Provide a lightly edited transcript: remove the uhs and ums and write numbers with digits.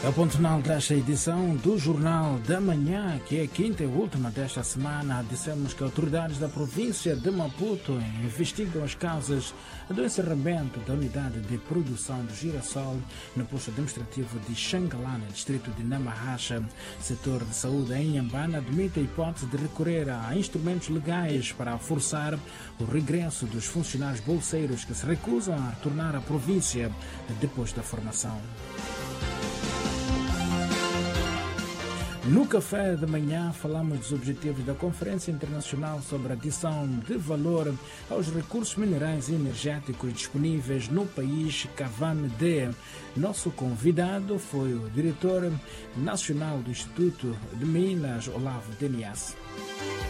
É o ponto final desta edição do Jornal da Manhã, que é a quinta e última desta semana. Dissemos que autoridades da província de Maputo investigam as causas do encerramento da unidade de produção de girassol no posto administrativo de Xangalana, distrito de Namahacha. Setor de saúde em Inhambane admite a hipótese de recorrer a instrumentos legais para forçar o regresso dos funcionários bolseiros que se recusam a retornar à província depois da formação. No café da manhã falamos dos objetivos da Conferência Internacional sobre a adição de valor aos recursos minerais e energéticos disponíveis no país, CAVAM-D. Nosso convidado foi o diretor nacional do Instituto de Minas, Olavo Denias.